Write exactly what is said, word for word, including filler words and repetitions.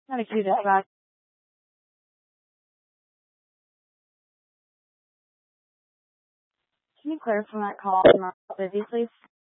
Gotta do that, right? Can you clarify that call from our busy, please?